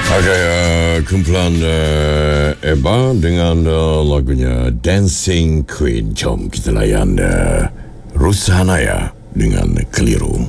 Okay, kumpulan Eba dengan lagunya Dancing Queen. Jom kita layan Rushanaya dengan Keliru.